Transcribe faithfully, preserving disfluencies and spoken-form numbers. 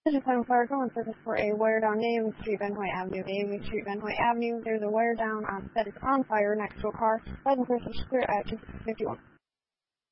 This is Clone Fire calling surface for a wire down Naomi Street, Ben White Avenue. Naomi Street, Ben White Avenue. There's a wire down um, that is on fire next to a car. Present person is clear at two fifty-one.